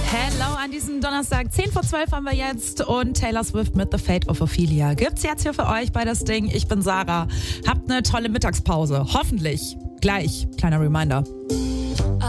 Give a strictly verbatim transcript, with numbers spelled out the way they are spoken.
Hello an diesem Donnerstag. zehn vor zwölf haben wir jetzt und Taylor Swift mit The Fate of Ophelia gibt's jetzt hier für euch bei das Ding. Ich bin Sarah. Habt eine tolle Mittagspause. Hoffentlich. Gleich. Kleiner Reminder.